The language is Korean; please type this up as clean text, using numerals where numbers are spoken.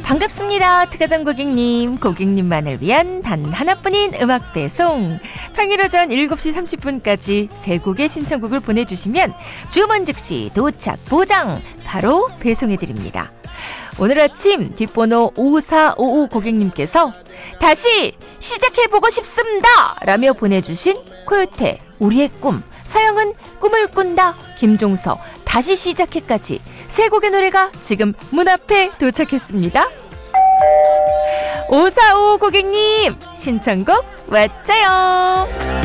반갑습니다. 특가정 고객님, 고객님만을 위한 단 하나뿐인 음악 배송. 평일 오전 7시 30분까지 세 곡의 신청곡을 보내주시면 주문 즉시 도착 보장 바로 배송해드립니다. 오늘 아침 뒷번호 5455 고객님께서 다시 시작해보고 싶습니다 라며 보내주신 코요태 우리의 꿈, 서영은 꿈을 꾼다, 김종서 다시 시작해까지 세 곡의 노래가 지금 문 앞에 도착했습니다. 5455 고객님 신청곡 왔자요.